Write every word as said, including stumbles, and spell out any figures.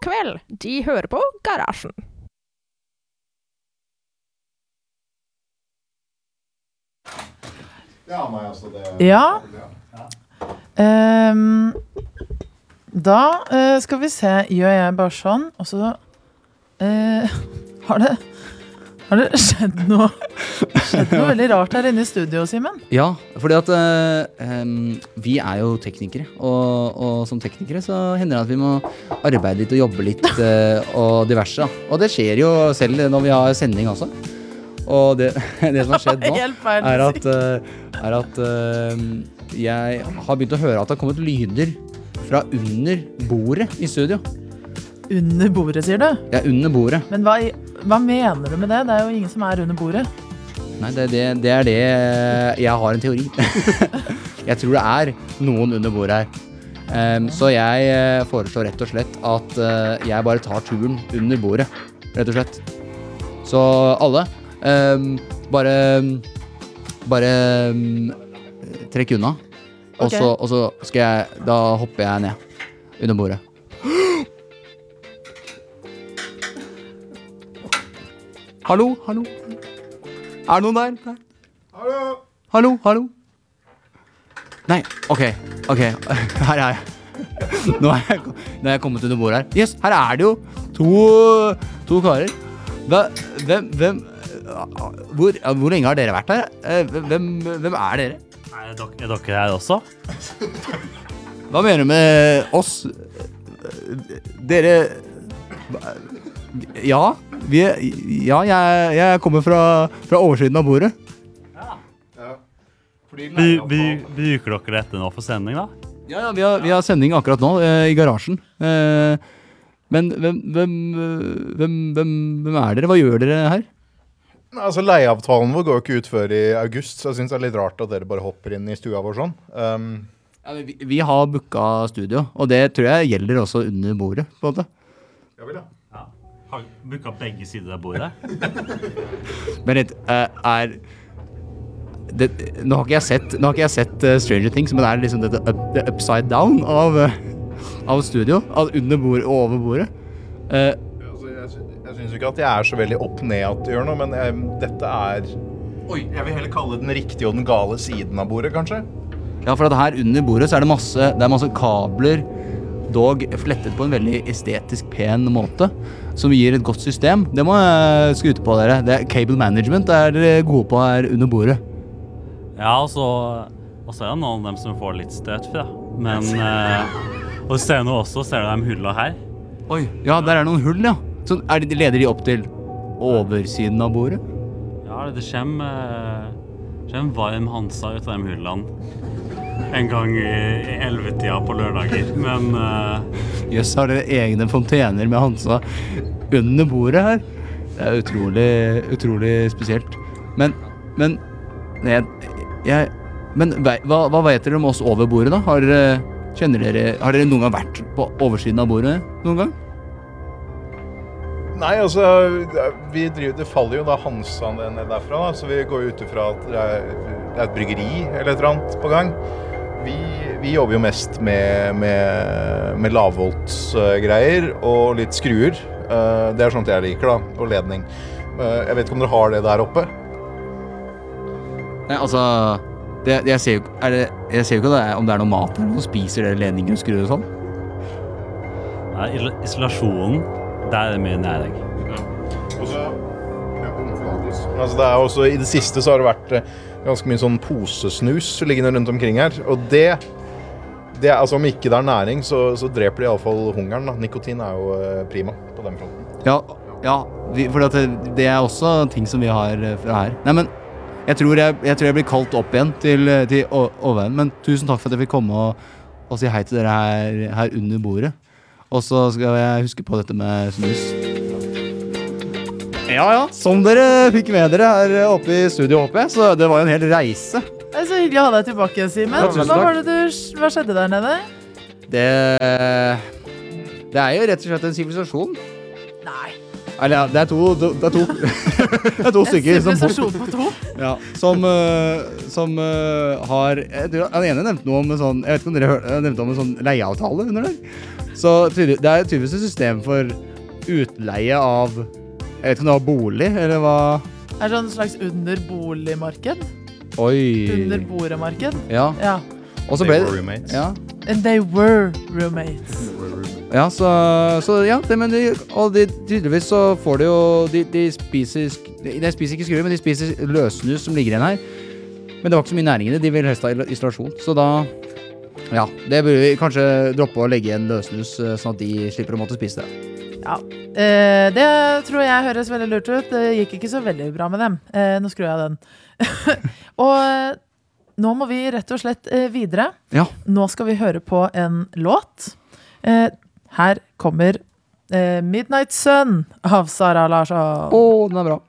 kveld. De hører på Garasjen. Ja, nei, altså det... Ja. Um, da uh, skal vi se, gjør jeg bare sånn, og så uh, har det har det skjedd noe skjedd noe veldig rart her inne i studio, Simen? Ja, fordi at uh, um, vi er jo teknikere, og, og som teknikere så hender det at vi må arbeide litt og jobbe litt uh, og diverse, da. Og det skjer jo selv når vi har sending også. Og det, det som har skjedd nå er at, uh, er at uh, jeg har begynt å høre at det har kommet lyder fra under bordet i studio. Under bordet, sier du? Ja, under bordet. Men hva, hva mener du med det? Det er jo ingen som er under bordet. Nei, det, det, det er det jeg har en teori. Jeg tror det er noen under bordet her. Um, så jeg foreslår rett og slett at uh, jeg bare tar turen under bordet, rett og slett. Så alle... Um, bare bare um, trekk unna og, okay. så, og så skal jeg da hopper jeg ned under bordet. Hallo, hallo. Er det noen der? der? Hallo. Hallo, hallo. Nei, ok, ok. Her er jeg. Nå er jeg, nå er jeg kommet under bordet her. Yes, her er det jo to, to karer. Hvem, hvem Hvor, hvor lenge har dere vært her? Hvem, hvem er dere? Er dere, er dere her også? Hva mener du med oss? Dere... Ja, vi, ja jeg, jeg kommer fra, fra oversiden av bordet. Ja. Ja. By, by, bruker dere dette nå for sending da? Ja, ja vi, har, vi har sending akkurat nå eh, i garasjen. Eh, men hvem, hvem, hvem, hvem, hvem er dere? Hva gjør dere her? Altså, leieavtalen vår går jo ikke ut før i august, så jeg synes det er litt rart at dere bare hopper inn i stua vår sånn. Um, ja, vi, vi har booket studio, og det tror jeg gjelder også under bordet, på en måte. Ja, vel, ja. Ja. Har booket begge sider av bordet? Men litt, uh, er... Det, nå har ikke jeg sett, nå har ikke jeg sett uh, Stranger Things, men det er liksom det, up, det upside down av, uh, av studio, av under bordet og over bordet. Uh, Jeg synes ikke at jeg er så veldig opp ned at det gjør noe, men jeg, dette er... Oi, jeg vil heller kalle den riktige og den gale siden av bordet, kanskje? Ja, for at her under bordet så er det masse, det er masse kabler, dog flettet på en veldig estetisk pen måte, som gir et godt system. Det må jeg skryte på dere. Det er cable management er dere gode på her under bordet. Ja, og så, og så er det noen av dem som får litt støt fra. Men, eh, og ser du også, ser du de hullene her? Oi, ja, der er noen hull, ja. Så er de, leder de opp til oversiden av bordet? Ja, det kommer, kommer varm Hansa ut av de hullene en gang i, i elvetida på lørdager, men... Uh... Jøss, har dere egne fontener med Hansa under bordet her? Det er utrolig, utrolig spesielt. Men, men, jeg, jeg, men hva, hva vet dere om oss over bordet da? Har dere, kjenner dere, har dere noen gang vært på oversiden av bordet noen gang? Nei, altså, vi driver, det faller jo da Hansa ned derfra, da, så vi går ut ifra at det er, det er et bryggeri eller et eller annet på gang. Vi, vi jobber jo mest med, med, med lavvoltsgreier og litt skruer. Uh, det er sånt jeg liker da, og ledning. Uh, jeg vet ikke om dere har det der oppe? Nei, altså, det, jeg ser jo, er det, jeg ser jo ikke det, om det er noe mat eller noe spiser dere ledninger og skruer og sånn. Nei, isolasjonen. Der er det mye nær deg. Ja. Og så, ja, altså det er også, i det siste så har det vært eh, ganske mye sånn posesnus liggende rundt omkring her, og det, det er, altså om ikke det er næring, så, så dreper det i alle fall hungeren da. Nikotin er jo eh, prima på den fronten. Ja, ja vi, for det, det er også ting som vi har fra her. Nei, men jeg tror jeg, jeg, tror jeg blir kalt opp igjen til, til overveien, men tusen takk for at jeg fikk komme og, og si hei til dere her, her under bordet. Og så skal jeg huske på dette med snus. Ja, ja, som dere fikk med dere her oppe i studio oppe, så det var jo en hel reise. Det er så hyggelig å ha deg tilbake, Simen. Ja, hva, var det du, hva skjedde der nede? Det, det er jo rett og slett en sivilisasjon. Nei. Eller ja, det er to, det er to, det er to stykker som, sivilisasjon på to. ja, som, uh, som uh, har, jeg tror, den ene nevnte noe om en sånn, jeg vet ikke om dere hørte, jeg nevnte om en sånn leieavtale under der. Så tydelig, det er tydeligvis et system for utleie av, jeg vet ikke om det var bolig, eller hva? Er det sånn slags underboligmarked? Oi. Underboremarked? Ja. Ja. Og så ble They det, were roommates. ja. And they were roommates. Ja, så, så ja, det, men de, og de, tydeligvis så får de jo, de, de spiser, de, de spiser ikke skruer, men de spiser løsnus som ligger igjen her. Men det var ikke så mye næring i det, de vil helst ha isolasjon. Så da, ja, det burde vi kanskje droppe å legge igjen løsnus, sånn at de slipper å måtte spise det. Ja, eh, det tror jeg høres veldig lurt ut. Det gikk ikke så veldig bra med dem. Eh, nå skrur jeg den. Og eh, nå må vi rett og slett eh, videre. Ja. Nå skal vi høre på en låt. Eh, her kommer eh, Midnight Sun av Sara Larsson. Åh, den er bra.